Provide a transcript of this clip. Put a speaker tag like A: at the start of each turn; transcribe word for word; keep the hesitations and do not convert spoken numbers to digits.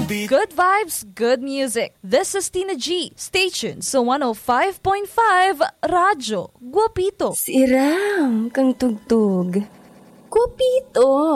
A: Good vibes, good music. This is Tina G. Stay tuned sa one oh five point five Radyo Guapito.
B: Siram kang tugtog. Guapito.